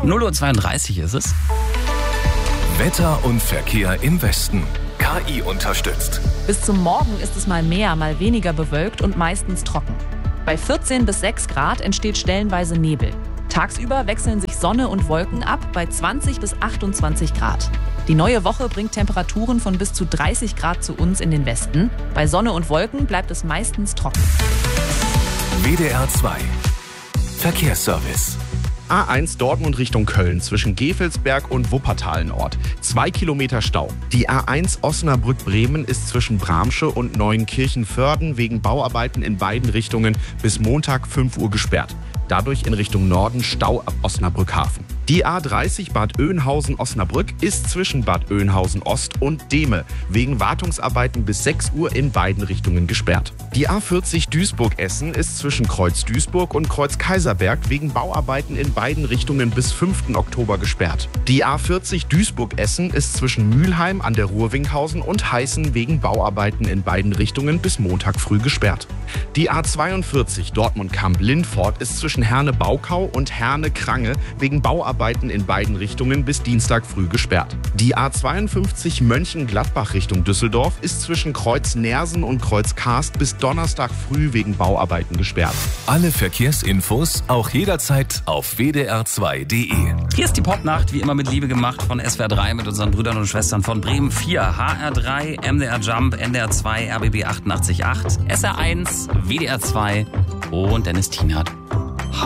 0:32 Uhr ist es. Wetter und Verkehr im Westen. KI unterstützt. Bis zum Morgen ist es mal mehr, mal weniger bewölkt und meistens trocken. Bei 14 bis 6 Grad entsteht stellenweise Nebel. Tagsüber wechseln sich Sonne und Wolken ab bei 20 bis 28 Grad. Die neue Woche bringt Temperaturen von bis zu 30 Grad zu uns in den Westen. Bei Sonne und Wolken bleibt es meistens trocken. WDR 2 Verkehrsservice. A1 Dortmund Richtung Köln zwischen Gevelsberg und Wuppertal-Nord. 2 Kilometer Stau. Die A1 Osnabrück-Bremen ist zwischen Bramsche und Neuenkirchen-Vörden wegen Bauarbeiten in beiden Richtungen bis Montag 5 Uhr gesperrt. Dadurch in Richtung Norden Stau ab Osnabrück-Hafen. Die A30 Bad Oeynhausen-Osnabrück ist zwischen Bad Oeynhausen-Ost und Dehme wegen Wartungsarbeiten bis 6 Uhr in beiden Richtungen gesperrt. Die A40 Duisburg-Essen ist zwischen Kreuz Duisburg und Kreuz Kaiserberg wegen Bauarbeiten in beiden Richtungen bis 5. Oktober gesperrt. Die A40 Duisburg-Essen ist zwischen Mülheim an der Ruhr-Winkhausen und Heißen wegen Bauarbeiten in beiden Richtungen bis Montag früh gesperrt. Die A42 Dortmund-Kamp-Lindfort ist zwischen Herne-Baukau und Herne-Krange wegen Bauarbeiten in beiden Richtungen bis Dienstag früh gesperrt. Die A52 Mönchengladbach Richtung Düsseldorf ist zwischen Kreuz Nersen und Kreuz Karst bis Donnerstag früh wegen Bauarbeiten gesperrt. Alle Verkehrsinfos auch jederzeit auf wdr2.de. Hier ist die Popnacht, wie immer mit Liebe gemacht von SWR 3 mit unseren Brüdern und Schwestern von Bremen 4, HR3, MDR Jump, NDR 2, RBB 88.8, SR1, WDR 2 und Dennis Tienert.